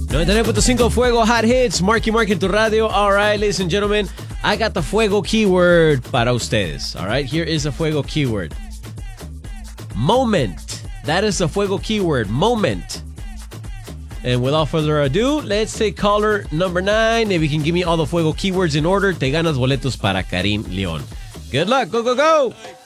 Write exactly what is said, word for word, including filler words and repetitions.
noventa y nueve punto cinco Fuego Hot Hits, Marky Mark en tu radio. All right, ladies and gentlemen, I got the Fuego keyword para ustedes. All right, here is the Fuego keyword. Moment. That is the Fuego keyword, moment. And without further ado, let's take caller number nine. If you can give me all the Fuego keywords in order, te ganas boletos para Karim León. Good luck. Go, go, go.